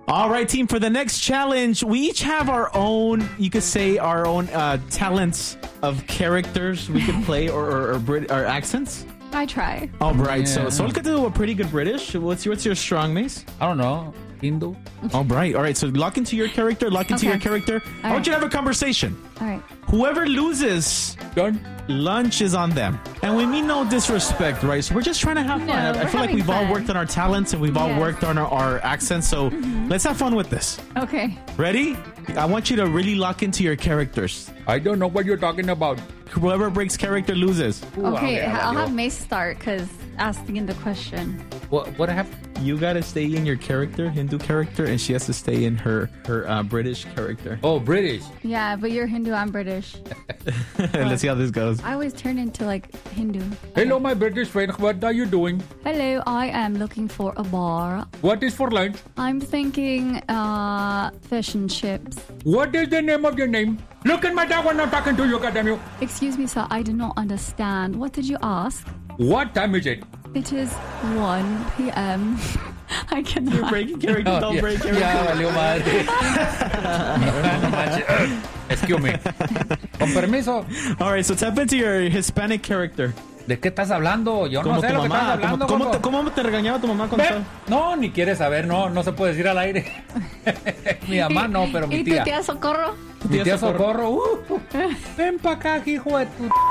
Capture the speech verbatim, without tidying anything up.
All right, team, for the next challenge, we each have our own, you could say, our own uh, talents of characters we could play or, or, or, Brit- or accents. I try. All right, Yeah. so Sol can do a pretty good British. What's your, what's your strong, Mace? I don't know. Hindu? All right, all right, so lock into your character, lock into Okay. your character. I All want you to have a conversation. All right. Whoever loses, Done. lunch is on them. And we mean no disrespect, right? So we're just trying to have fun. No, I, I we're feel like having we've all fun. worked on our talents and we've all Yes. worked on our, our accents. So let's have fun with this. Okay. Ready? I want you to really lock into your characters. I don't know what you're talking about. Whoever breaks character loses. Ooh, Okay, I I'll got have you. Mace start because asking in the question. What, what I have? You gotta stay in your character, Hindu character, and she has to stay in her her uh, British character. Oh, British. Yeah, but you're Hindu, I'm British. Let's see how this goes. I always turn into like Hindu. Hello, my British friend. What are you doing? Hello, I am looking for a bar. What is for lunch? I'm thinking uh, fish and chips. What is the name of your name? Look at my dog when I'm talking to you, goddamn you. Excuse me, sir, I do not understand. What did you ask? What time is it? It is one p.m. I cannot. You're breaking character, Oh, don't yeah. break character. Ya, valió madre. No manches. Excuse me. Con permiso. All right, so tap into your Hispanic character. ¿De qué estás hablando? Yo no Como sé tu lo que estás mamá. hablando. ¿Cómo, cómo gordo. te, ¿Cómo te regañaba tu mamá con Ve, todo? no, ni quieres saber, no, no se puede decir al aire. Mi mamá no, pero mi ¿Y tu tía. tía Socorro? Mi tía Socorro, uh, ven pa' acá, hijo de tu...